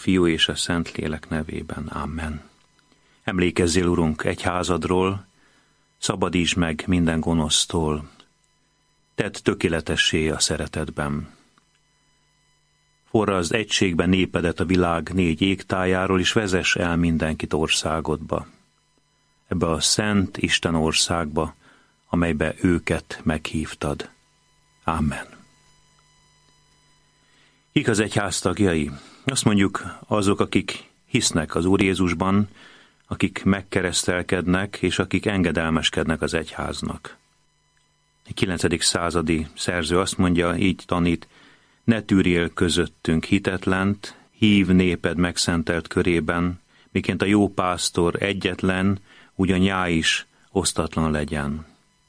Fiú és a Szentlélek nevében. Amen. Emlékezzél, Urunk, egyházadról, szabadítsd meg minden gonosztól, tedd tökéletessé a szeretetben. Forrasd egységben népedet a világ 4 égtájáról, és vezess el mindenkit országodba, ebbe a szent Isten országba, amelybe őket meghívtad. Amen. Kik az egyház tagjai? Azt mondjuk azok, akik hisznek az Úr Jézusban, akik megkeresztelkednek, és akik engedelmeskednek az egyháznak. A 9. századi szerző azt mondja, így tanít: ne tűrjél közöttünk hitetlent, hív néped megszentelt körében, miként a jó pásztor egyetlen, ugyan já is osztatlan legyen.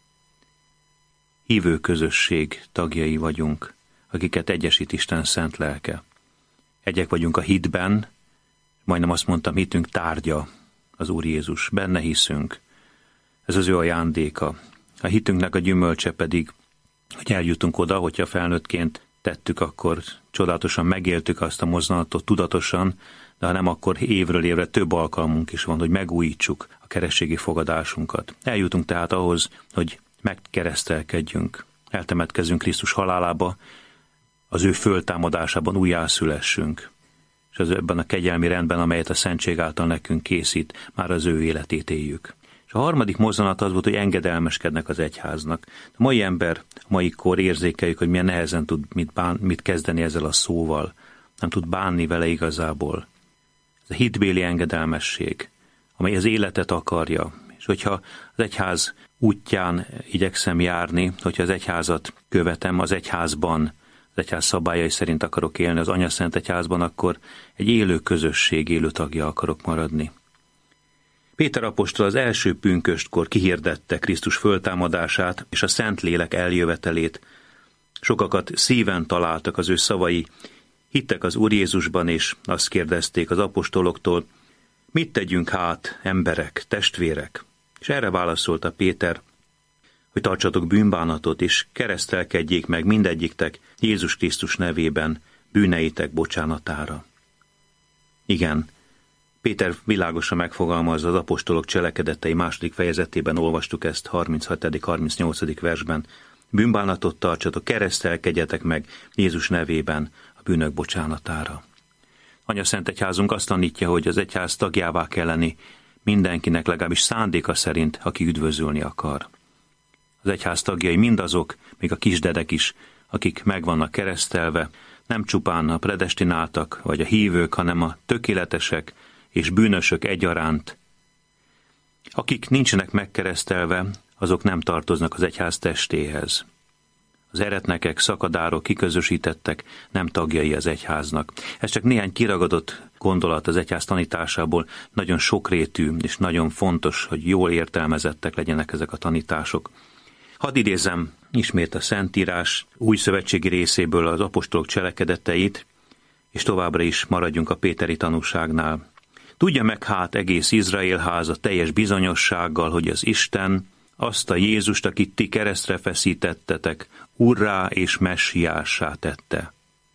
Hívő közösség tagjai vagyunk, akiket egyesít Isten szent lelke. Egyek vagyunk a hitben, majdnem azt mondtam, hitünk tárgya az Úr Jézus, benne hiszünk. Ez az ő ajándéka. A hitünknek a gyümölcse pedig, hogy eljutunk oda, hogyha felnőttként tettük, akkor csodálatosan megéltük azt a mozdulatot tudatosan, de ha nem, akkor évről évre több alkalmunk is van, hogy megújítsuk a keresztségi fogadásunkat. Eljutunk tehát ahhoz, hogy megkeresztelkedjünk, eltemetkezzünk Krisztus halálába, az ő föltámadásában újjászülessünk, és az ebben a kegyelmi rendben, amelyet a szentség által nekünk készít, már az ő életét éljük. És a harmadik mozzanat az volt, hogy engedelmeskednek az egyháznak. A mai ember, a mai kor érzékeljük, hogy milyen nehezen tud mit kezdeni ezzel a szóval, nem tud bánni vele igazából. Ez a hitbéli engedelmesség, amely az életet akarja, és hogyha az egyház útján igyekszem járni, hogyha az egyházat követem, az egyházban, az egyház szabályai szerint akarok élni, az Anyaszent Egyházban, akkor egy élő közösség, élő tagja akarok maradni. Péter apostol az első pünköstkor kihirdette Krisztus föltámadását és a Szentlélek eljövetelét. Sokakat szíven találtak az ő szavai, hittek az Úr Jézusban, és azt kérdezték az apostoloktól: mit tegyünk hát, emberek, testvérek? És erre válaszolta Péter, hogy tartsatok bűnbánatot, és keresztelkedjék meg mindegyiktek Jézus Krisztus nevében bűneitek bocsánatára. Igen, Péter világosan megfogalmazza az apostolok cselekedetei 2. fejezetében, olvastuk ezt 36.-38. versben. Bűnbánatot tartsatok, keresztelkedjetek meg Jézus nevében a bűnök bocsánatára. Anyaszent Egyházunk azt tanítja, hogy az egyház tagjává kell lenni mindenkinek, legalábbis szándéka szerint, aki üdvözülni akar. Az egyház tagjai mindazok, még a kisdedek is, akik meg vannak keresztelve, nem csupán a predestináltak vagy a hívők, hanem a tökéletesek és bűnösök egyaránt. Akik nincsenek megkeresztelve, azok nem tartoznak az egyház testéhez. Az eretnekek, szakadárok, kiközösítettek nem tagjai az egyháznak. Ez csak néhány kiragadott gondolat az egyház tanításából, nagyon sokrétű és nagyon fontos, hogy jól értelmezettek legyenek ezek a tanítások. Hadd idézem ismét a Szentírás új szövetségi részéből az apostolok cselekedeteit, és továbbra is maradjunk a péteri tanúságnál. Tudja meg hát egész Izraél háza teljes bizonyossággal, hogy az Isten azt a Jézust, akit ti keresztre feszítettetek, Urrá és Messiássá tette.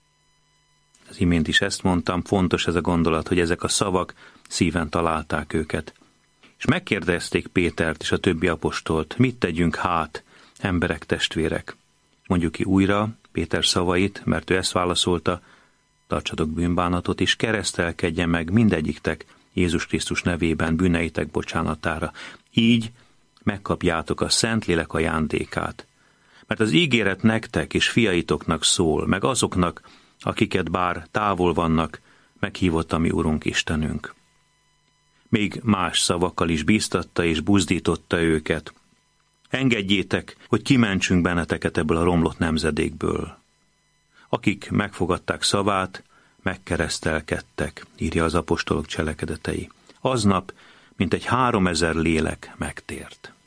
Az imént is ezt mondtam, fontos ez a gondolat, hogy ezek a szavak szíven találták őket. És megkérdezték Pétert és a többi apostolt, mit tegyünk hát, emberek, testvérek? Mondjuk ki újra Péter szavait, mert ő ezt válaszolta: tartsatok bűnbánatot, és keresztelkedjen meg mindegyiktek Jézus Krisztus nevében bűneitek bocsánatára. Így megkapjátok a Szentlélek ajándékát. Mert az ígéret nektek és fiaitoknak szól, meg azoknak, akiket bár távol vannak, meghívott a mi Urunk Istenünk. Még más szavakkal is bíztatta és buzdította őket. Engedjétek, hogy kimentsünk benneteket ebből a romlott nemzedékből. Akik megfogadták szavát, megkeresztelkedtek, írja az apostolok cselekedetei. Aznap mintegy 3000 lélek megtért.